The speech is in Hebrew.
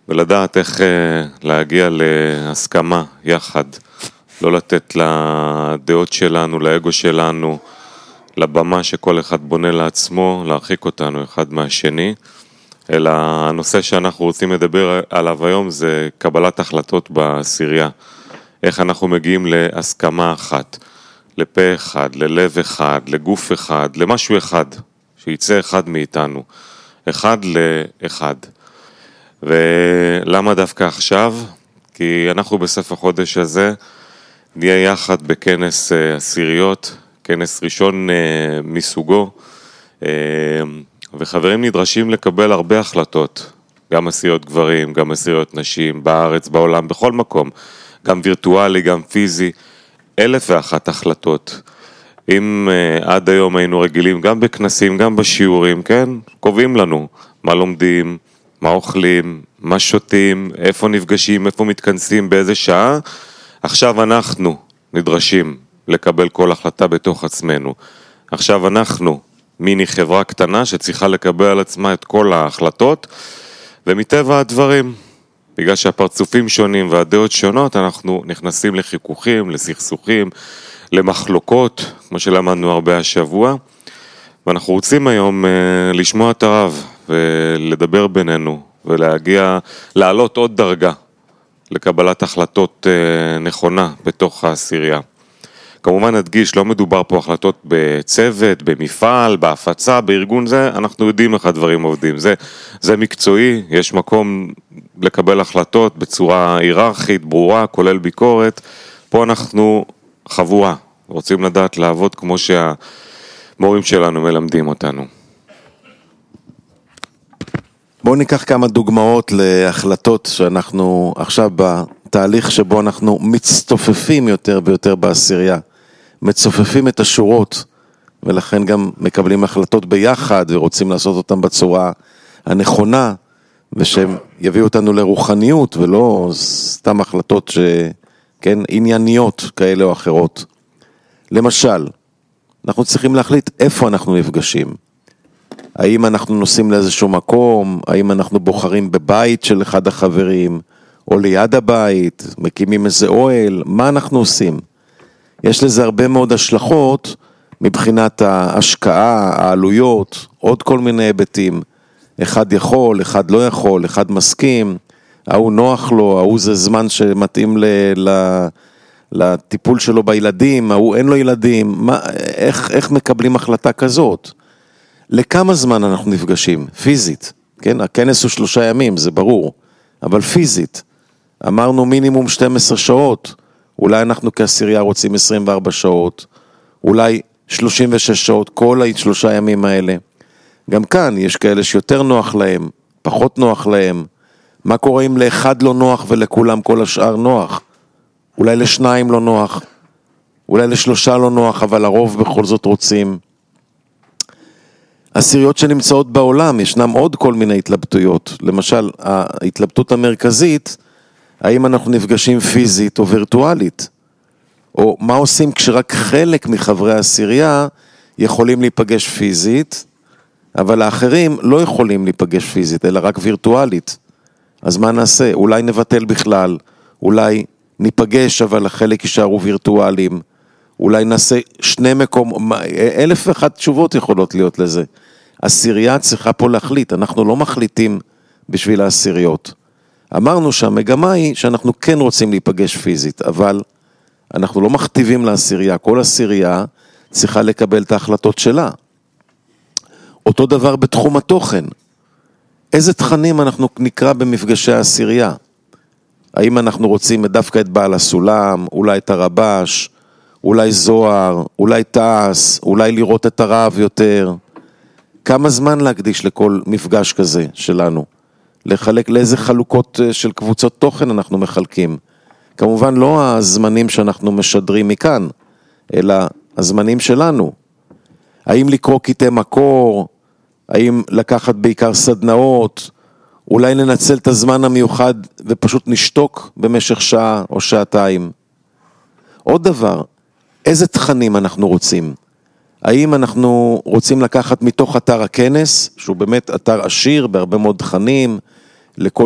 ולדעת איך להגיע להסכמה יחד, לא לתת לדעות שלנו, לאגו שלנו, לבמה שכל אחד בונה לעצמו, להרחיק אותנו אחד מהשני, אלא הנושא שאנחנו רוצים לדבר עליו היום זה קבלת החלטות בעשירייה. איך אנחנו מגיעים להסכמה אחת, לפה אחד, ללב אחד, לגוף אחד, למשהו אחד, שיצא אחד מאיתנו, אחד לאחד. ולמה דווקא עכשיו? כי אנחנו בסוף החודש הזה נהיה יחד בכנס עשיריות, כנס ראשון מסוגו, וחברים נדרשים לקבל הרבה החלטות, גם עשיריות גברים, גם עשיריות נשים, בארץ, בעולם, בכל מקום, גם וירטואלי, גם פיזי, 1,001 החלטות. אם עד היום היינו רגילים, גם בכנסים, גם בשיעורים, כן? קובעים לנו מה לומדים, מה אוכלים, מה שותים, איפה נפגשים, איפה מתכנסים, באיזה שעה. עכשיו אנחנו נדרשים לקבל כל החלטה בתוך עצמנו. עכשיו אנחנו מיני חברה קטנה שצריכה לקבל על עצמה את כל ההחלטות, ומטבע הדברים, בגלל שהפרצופים שונים והדעות שונות, אנחנו נכנסים לחיכוכים, לסכסוכים, למחלוקות, כמו שלמדנו הרבה השבוע, ואנחנו רוצים היום לשמוע את הרב ולדבר בינינו, ולהגיע, לעלות עוד דרגה לקבלת החלטות נכונה בתוך העשירייה. כמובן נדגיש, לא מדובר פה החלטות בצוות, במפעל, בהפצה, בארגון זה, אנחנו יודעים איך הדברים עובדים. זה מקצועי, יש מקום לקבל החלטות בצורה היררכית, ברורה, כולל ביקורת. פה אנחנו חבורה, רוצים לדעת לעבוד כמו שהמורים שלנו מלמדים אותנו. בואו ניקח כמה דוגמאות להחלטות שאנחנו עכשיו בתהליך שבו אנחנו מצטופפים יותר ויותר בעשירייה, מצופפים את השורות, ולכן גם מקבלים החלטות ביחד ורוצים לעשות אותן בצורה הנכונה, ושהם יביאו אותנו לרוחניות ולא סתם החלטות כן, ענייניות כאלה או אחרות. למשל, אנחנו צריכים להחליט איפה אנחנו נפגשים. האם אנחנו נוסעים לאיזשהו מקום, האם אנחנו בוחרים בבית של אחד החברים, או ליד הבית, מקימים איזה אוהל, מה אנחנו עושים? יש לזה הרבה מאוד השלכות מבחינת ההשקעה, העלויות, עוד כל מיני היבטים. אחד יכול, אחד לא יכול, אחד מסכים, ההוא נוח לו, ההוא זה זמן שמתאים לטיפול שלו בילדים, ההוא אין לו ילדים, איך מקבלים החלטה כזאת? לכמה זמן אנחנו נפגשים? פיזית, כן? הכנס הוא 3 ימים, זה ברור, אבל פיזית. אמרנו מינימום 12 שעות, אולי אנחנו כעשירייה רוצים 24 שעות, אולי 36 שעות, כל 3 ימים האלה. גם כאן יש כאלה שיותר נוח להם, פחות נוח להם. מה קורה אם לאחד לא נוח ולכולם כל השאר נוח? אולי לשניים לא נוח, אולי ל3 לא נוח, אבל הרוב בכל זאת רוצים. עשיריות שנמצאות בעולם, ישנם עוד כל מיני התלבטויות. למשל, ההתלבטות המרכזית, האם אנחנו נפגשים פיזית או וירטואלית? או מה עושים כשרק חלק מחברי העשירייה יכולים להיפגש פיזית, אבל האחרים לא יכולים להיפגש פיזית, אלא רק וירטואלית. אז מה נעשה? אולי נבטל בכלל, אולי ניפגש אבל החלק יישארו וירטואליים, אולי נעשה 2 מקום, 1,001 תשובות יכולות להיות לזה. עשירייה צריכה פה להחליט, אנחנו לא מחליטים בשביל העשיריות. אמרנו שהמגמה היא שאנחנו כן רוצים להיפגש פיזית, אבל אנחנו לא מכתיבים לעשירייה, כל עשירייה צריכה לקבל את ההחלטות שלה. אותו דבר בתחום התוכן. איזה תכנים אנחנו נקרא במפגשי העשירייה? האם אנחנו רוצים דווקא את בעל הסולם, אולי את הרבש, אולי זוהר, אולי תעש, אולי לראות את הרב יותר? כמה זמן להקדיש לכל מפגש כזה שלנו? לחלק לאיזה חלוקות של קבוצות תוכן אנחנו מחלקים? כמובן לא הזמנים שאנחנו משדרים מכאן, אלא הזמנים שלנו. האם לקרוא קטעי מקור? האם לקחת בעיקר סדנאות? אולי ננצל את הזמן המיוחד ופשוט נשתוק במשך 1 שעה או 2 שעות? עוד דבר, איזה תכנים אנחנו רוצים? האם אנחנו רוצים לקחת מתוך אתר הכנס, שהוא באמת אתר עשיר בהרבה מאוד תכנים, לכל